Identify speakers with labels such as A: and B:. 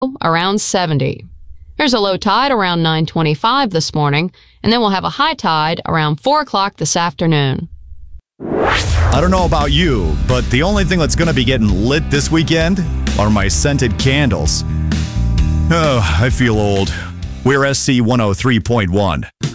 A: around 70. There's a low tide around 9:25 this morning, and then we'll have a high tide around 4 o'clock this afternoon.
B: I don't know about you, but the only thing that's going to be getting lit this weekend are my scented candles. Oh, I feel old. We're SC 103.1.